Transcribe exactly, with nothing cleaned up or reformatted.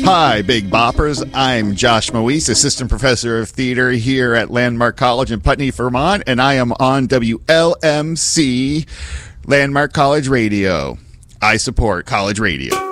Hi, Big Boppers. I'm Josh Moise, Assistant Professor of Theater here at Landmark College in Putney, Vermont, and I am on W L M C, Landmark College Radio. I support college radio.